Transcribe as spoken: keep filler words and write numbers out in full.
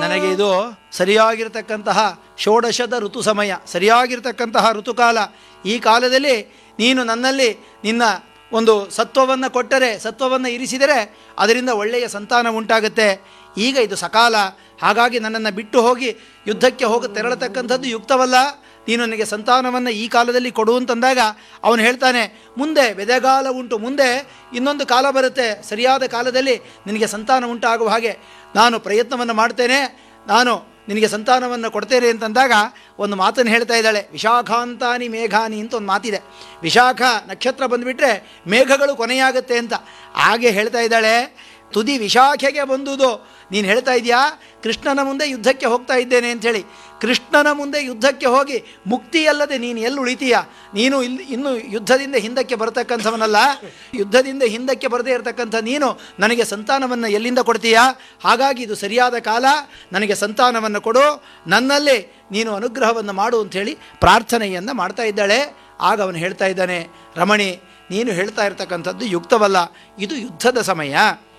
ನನಗೆ ಇದು ಸರಿಯಾಗಿರ್ತಕ್ಕಂತಹ ಷೋಡಶದ ಋತು ಸಮಯ, ಸರಿಯಾಗಿರ್ತಕ್ಕಂತಹ ಋತುಕಾಲ. ಈ ಕಾಲದಲ್ಲಿ ನೀನು ನನ್ನಲ್ಲಿ ನಿನ್ನ ಒಂದು ಸತ್ವವನ್ನು ಕೊಟ್ಟರೆ, ಸತ್ವವನ್ನು ಇರಿಸಿದರೆ ಅದರಿಂದ ಒಳ್ಳೆಯ ಸಂತಾನ ಉಂಟಾಗುತ್ತೆ. ಈಗ ಇದು ಸಕಾಲ, ಹಾಗಾಗಿ ನನ್ನನ್ನು ಬಿಟ್ಟು ಹೋಗಿ ಯುದ್ಧಕ್ಕೆ ಹೋಗಿ ತೆರಳತಕ್ಕಂಥದ್ದು ಯುಕ್ತವಲ್ಲ. ನೀನು ನನಗೆ ಸಂತಾನವನ್ನು ಈ ಕಾಲದಲ್ಲಿ ಕೊಡು ಅಂತಂದಾಗ ಅವನು ಹೇಳ್ತಾನೆ, ಮುಂದೆ ಬೆದೆಗಾಲ ಉಂಟು, ಮುಂದೆ ಇನ್ನೊಂದು ಕಾಲ ಬರುತ್ತೆ, ಸರಿಯಾದ ಕಾಲದಲ್ಲಿ ನಿನಗೆ ಸಂತಾನ ಉಂಟಾಗುವ ಹಾಗೆ ನಾನು ಪ್ರಯತ್ನವನ್ನು ಮಾಡ್ತೇನೆ, ನಾನು ನಿನಗೆ ಸಂತಾನವನ್ನು ಕೊಡ್ತೇನೆ ಅಂತಂದಾಗ ಒಂದು ಮಾತನ್ನು ಹೇಳ್ತಾ ಇದ್ದಾಳೆ. ವಿಶಾಖಾಂತಾನಿ ಮೇಘಾನಿ ಅಂತ ಒಂದು ಮಾತಿದೆ. ವಿಶಾಖ ನಕ್ಷತ್ರ ಬಂದುಬಿಟ್ರೆ ಮೇಘಗಳು ಕೊನೆಯಾಗುತ್ತೆ ಅಂತ. ಹಾಗೆ ಹೇಳ್ತಾ ಇದ್ದಾಳೆ, ತುದಿ ವಿಶಾಖೆಗೆ ಬಂದುದು. ನೀನು ಹೇಳ್ತಾ ಇದೆಯಾ ಕೃಷ್ಣನ ಮುಂದೆ ಯುದ್ಧಕ್ಕೆ ಹೋಗ್ತಾ ಇದ್ದೇನೆ ಅಂಥೇಳಿ. ಕೃಷ್ಣನ ಮುಂದೆ ಯುದ್ಧಕ್ಕೆ ಹೋಗಿ ಮುಕ್ತಿಯಲ್ಲದೆ ನೀನು ಎಲ್ಲಿ ಉಳಿತೀಯ? ನೀನು ಇಲ್ಲಿ ಇನ್ನು ಯುದ್ಧದಿಂದ ಹಿಂದಕ್ಕೆ ಬರತಕ್ಕಂಥವನಲ್ಲ. ಯುದ್ಧದಿಂದ ಹಿಂದಕ್ಕೆ ಬರದೇ ಇರತಕ್ಕಂಥ ನೀನು ನನಗೆ ಸಂತಾನವನ್ನು ಎಲ್ಲಿಂದ ಕೊಡ್ತೀಯಾ? ಹಾಗಾಗಿ ಇದು ಸರಿಯಾದ ಕಾಲ, ನನಗೆ ಸಂತಾನವನ್ನು ಕೊಡು, ನನ್ನಲ್ಲಿ ನೀನು ಅನುಗ್ರಹವನ್ನು ಮಾಡು ಅಂಥೇಳಿ ಪ್ರಾರ್ಥನೆಯನ್ನು ಮಾಡ್ತಾ ಇದ್ದಾಳೆ. ಆಗ ಅವನು ಹೇಳ್ತಾ ಇದ್ದಾನೆ, ರಮಣಿ ನೀನು ಹೇಳ್ತಾ ಇರ್ತಕ್ಕಂಥದ್ದು ಯುಕ್ತವಲ್ಲ, ಇದು ಯುದ್ಧದ ಸಮಯ.